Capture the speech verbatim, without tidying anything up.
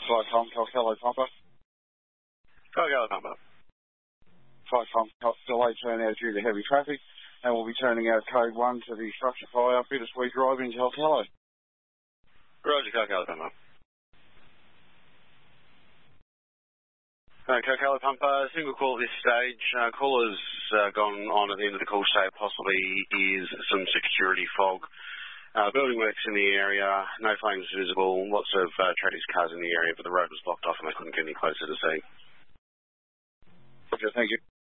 Flight Tom, Costello Pumper. Costello Pumper. Flight Tom, Costello turn out due to heavy traffic, and we'll be turning out code one to the structure fire bittersweet drive into Costello. Roger, Costello Pumper. Uh, Costello Pumper, single call at this stage. Uh, caller's uh, gone on at the end of the call state, possibly is some security fog. Uh, building works in the area, no flames visible, lots of uh, tradies cars in the area, but the road was blocked off and they couldn't get any closer to scene. Okay, thank you.